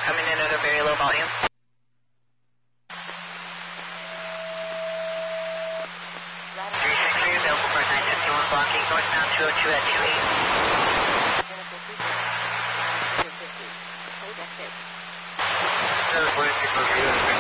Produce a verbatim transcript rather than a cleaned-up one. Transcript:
coming in at a very low volume. three six three, available for nine fifty-one, blocking northbound two oh two at two eight. Those